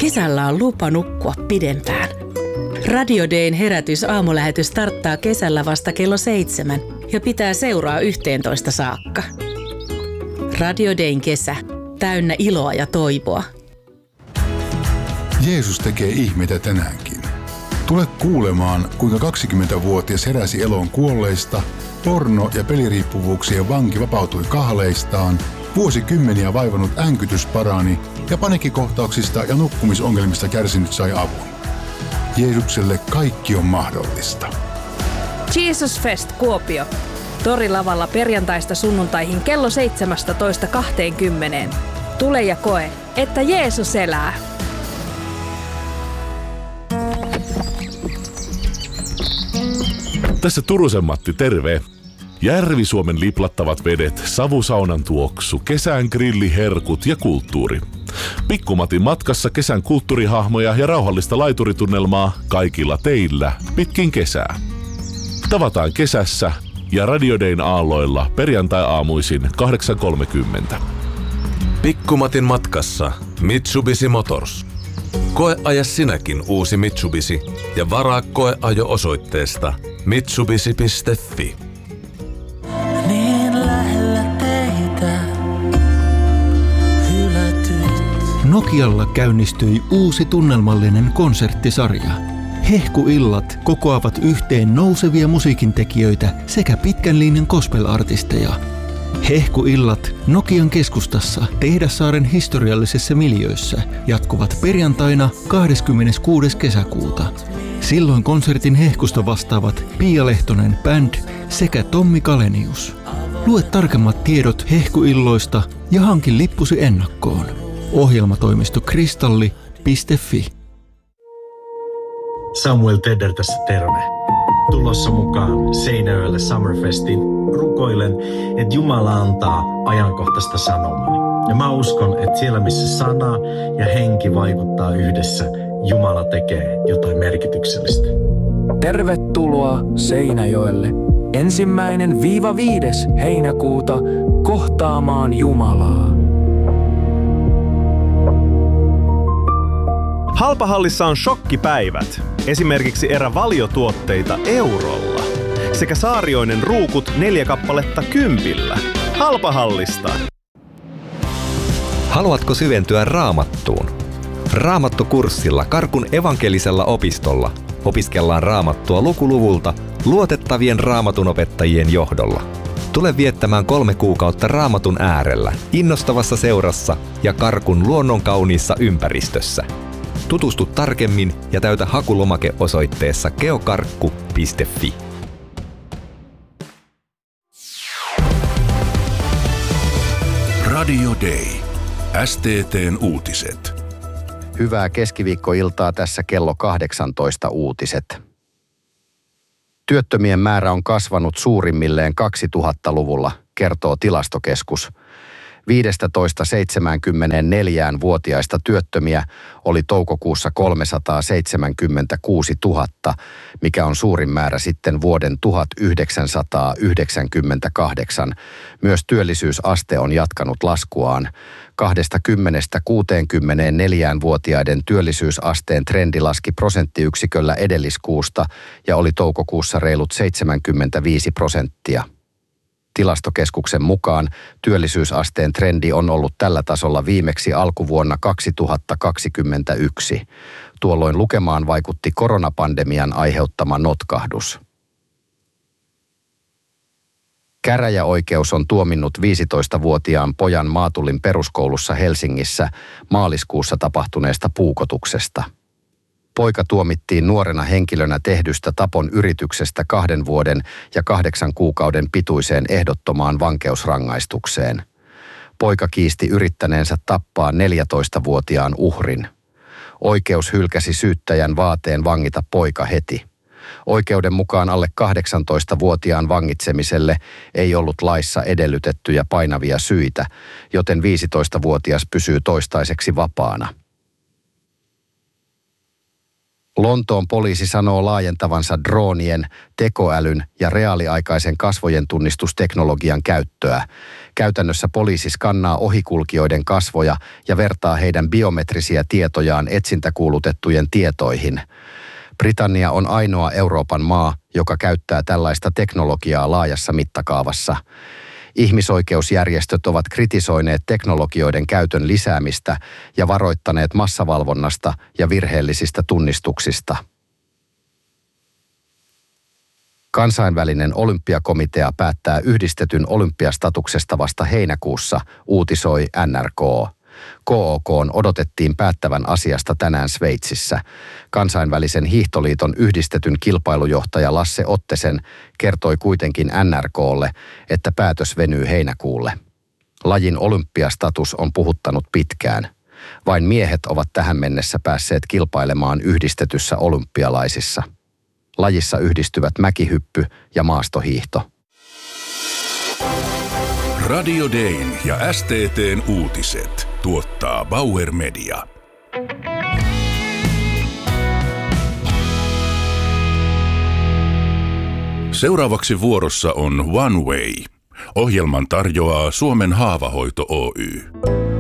kesällä on lupa nukkua pidempään. Radio Dayn herätys-aamulähetys starttaa kesällä vasta kello 7 ja pitää seuraa 11 saakka. Radio Dayn kesä, täynnä iloa ja toivoa. Jeesus tekee ihmeitä tänäänkin. Tule kuulemaan, kuinka 20-vuotias heräsi eloon kuolleista, porno- ja peliriippuvuuksien vanki vapautui kahleistaan, vuosikymmeniä vaivannut änkytys parani ja paniikkikohtauksista ja nukkumisongelmista kärsinyt sai avun. Jeesukselle kaikki on mahdollista. Jesus Fest Kuopio. Torilavalla perjantaista sunnuntaihin kello 17:20. Tule ja koe, että Jeesus elää. Tässä Turusen Matti, terve! Järvi-Suomen liplattavat vedet, savusaunan tuoksu, kesän grilliherkut ja kulttuuri. Pikkumatin matkassa kesän kulttuurihahmoja ja rauhallista laituritunnelmaa kaikilla teillä pitkin kesää. Tavataan kesässä ja Radio Dayn aalloilla perjantai-aamuisin 8.30. Pikkumatin matkassa Mitsubishi Motors. Koeaja sinäkin uusi Mitsubishi ja varaa koeajo osoitteesta mitsubishi.fi. Niin lähellä teitä hylätyt. Nokialla käynnistyi uusi tunnelmallinen konserttisarja. Hehkuillat kokoavat yhteen nousevia musiikintekijöitä sekä pitkän linjan gospel-artisteja. Hehkuillat Nokian keskustassa Tehdassaaren historiallisessa miljöössä jatkuvat perjantaina 26. kesäkuuta. Silloin konsertin hehkusta vastaavat Pia Lehtonen Band sekä Tommi Kalenius. Lue tarkemmat tiedot hehkuilloista ja hankin lippusi ennakkoon. Ohjelmatoimisto kristalli.fi. Samuel Tedder tässä terve. Tulossa mukaan Seinäjoelle Summerfestiin. Rukoilen, että Jumala antaa ajankohtaista sanomaa. Ja mä uskon, että siellä missä sana ja henki vaikuttaa yhdessä, Jumala tekee jotain merkityksellistä. Tervetuloa Seinäjoelle 1.–5. heinäkuuta kohtaamaan Jumalaa. Halpahallissa on shokkipäivät. Esimerkiksi valiotuotteita eurolla. Sekä Saarioinen ruukut 4 kappaletta 10. Halpahallista. Haluatko syventyä Raamattuun? Raamattukurssilla Karkun evankelisella opistolla opiskellaan Raamattua lukuluvulta luotettavien raamatunopettajien johdolla. Tule viettämään 3 kuukautta Raamatun äärellä, innostavassa seurassa ja Karkun luonnonkauniissa ympäristössä. Tutustu tarkemmin ja täytä hakulomake osoitteessa geokarkku.fi. Radio Day. STT:n uutiset. Hyvää keskiviikkoiltaa, tässä kello 18 uutiset. Työttömien määrä on kasvanut suurimmilleen 2000-luvulla, kertoo Tilastokeskus. 15–74-vuotiaista työttömiä oli toukokuussa 376 000, mikä on suurin määrä sitten vuoden 1998. Myös työllisyysaste on jatkanut laskuaan. 20–64-vuotiaiden työllisyysasteen trendi laski prosenttiyksiköllä edelliskuusta ja oli toukokuussa reilut 75%. Tilastokeskuksen mukaan työllisyysasteen trendi on ollut tällä tasolla viimeksi alkuvuonna 2021. Tuolloin lukemaan vaikutti koronapandemian aiheuttama notkahdus. Käräjäoikeus on tuominnut 15-vuotiaan pojan Maatulin peruskoulussa Helsingissä maaliskuussa tapahtuneesta puukotuksesta. Poika tuomittiin nuorena henkilönä tehdystä tapon yrityksestä 2 vuoden ja 8 kuukauden pituiseen ehdottomaan vankeusrangaistukseen. Poika kiisti yrittäneensä tappaa 14-vuotiaan uhrin. Oikeus hylkäsi syyttäjän vaateen vangita poika heti. Oikeuden mukaan alle 18-vuotiaan vangitsemiselle ei ollut laissa edellytettyjä painavia syitä, joten 15-vuotias pysyy toistaiseksi vapaana. Lontoon poliisi sanoo laajentavansa droonien, tekoälyn ja reaaliaikaisen kasvojen tunnistusteknologian käyttöä. Käytännössä poliisi skannaa ohikulkijoiden kasvoja ja vertaa heidän biometrisiä tietojaan etsintäkuulutettujen tietoihin. Britannia on ainoa Euroopan maa, joka käyttää tällaista teknologiaa laajassa mittakaavassa. Ihmisoikeusjärjestöt ovat kritisoineet teknologioiden käytön lisäämistä ja varoittaneet massavalvonnasta ja virheellisistä tunnistuksista. Kansainvälinen olympiakomitea päättää yhdistetyn olympiastatuksesta vasta heinäkuussa, uutisoi NRK. KOK:n odotettiin päättävän asiasta tänään Sveitsissä. Kansainvälisen hiihtoliiton yhdistetyn kilpailujohtaja Lasse Ottesen kertoi kuitenkin NRK:lle, että päätös venyy heinäkuulle. Lajin olympiastatus on puhuttanut pitkään. Vain miehet ovat tähän mennessä päässeet kilpailemaan yhdistetyssä olympialaisissa. Lajissa yhdistyvät mäkihyppy ja maastohiihto. Radio Dayn ja STT:n uutiset tuottaa Bauer Media. Seuraavaksi vuorossa on One Way. Ohjelman tarjoaa Suomen Haavahoito Oy.